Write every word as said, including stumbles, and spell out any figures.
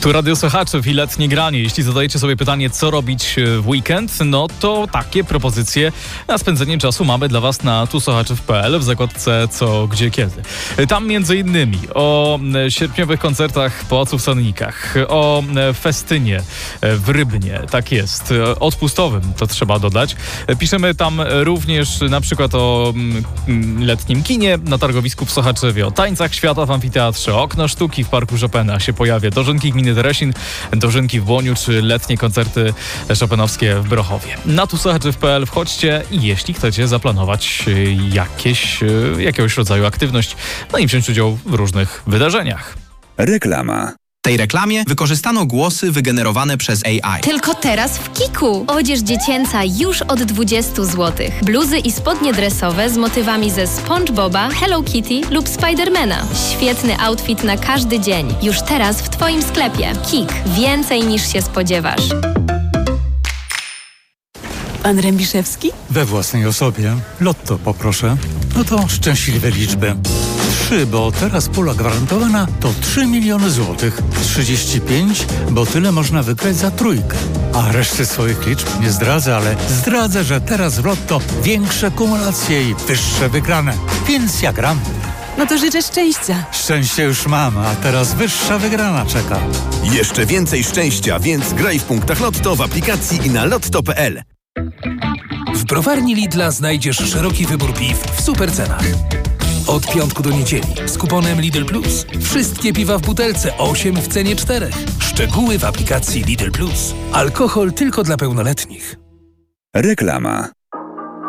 Tu Radio Słuchaczów i letnie granie. Jeśli zadajecie sobie pytanie, co robić w weekend, no to takie propozycje na spędzenie czasu mamy dla Was na tu słuchaczów kropka p l w zakładce Co, Gdzie, Kiedy. Tam między innymi o sierpniowych koncertach w Pałacu w Sannikach, o festynie w Rybnie, tak jest, odpustowym, to trzeba dodać. Piszemy tam również na przykład o letnim kinie na targowisku w Sochaczewie, o tańcach świata w amfiteatrze, Okno Sztuki w Parku Chopina się pojawia, dożynki gminy Teresin, dożynki w Błoniu czy letnie koncerty chopinowskie w Brochowie. Na tu słuchaczów kropka p l wchodźcie i jeśli chcecie zaplanować jakieś, jakiegoś rodzaju aktywność, no i wziąć udział w różnych wydarzeniach. Reklama. W tej reklamie wykorzystano głosy wygenerowane przez A I. Tylko teraz w Kiku. Odzież dziecięca już od dwudziestu złotych. Bluzy i spodnie dresowe z motywami ze SpongeBoba, Hello Kitty lub Spidermana. Świetny outfit na każdy dzień. Już teraz w Twoim sklepie. Kik. Więcej niż się spodziewasz. Pan Rębiszewski? We własnej osobie. Lotto poproszę. No to szczęśliwe liczby. Trzy, bo teraz pula gwarantowana to trzy miliony złotych. trzydzieści pięć, bo tyle można wygrać za trójkę. A reszty swoich liczb nie zdradzę, ale zdradzę, że teraz w Lotto większe kumulacje i wyższe wygrane. Więc ja gram. No to życzę szczęścia. Szczęście już mam, a teraz wyższa wygrana czeka. Jeszcze więcej szczęścia, więc graj w punktach Lotto w aplikacji i na lotto kropka p l. W browarni Lidla znajdziesz szeroki wybór piw w super cenach. Od piątku do niedzieli z kuponem Lidl Plus. Wszystkie piwa w butelce osiem w cenie czterech. Szczegóły w aplikacji Lidl Plus. Alkohol tylko dla pełnoletnich. Reklama.